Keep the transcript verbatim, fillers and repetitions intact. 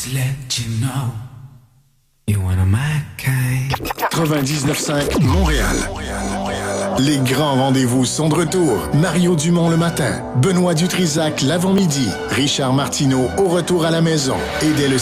Let you know you one of my kind. quatre-vingt-dix-neuf cinq Montréal. Les grands rendez-vous sont de retour. Mario Dumont le matin, Benoît Dutrisac l'avant-midi, Richard Martineau au retour à la maison et dès le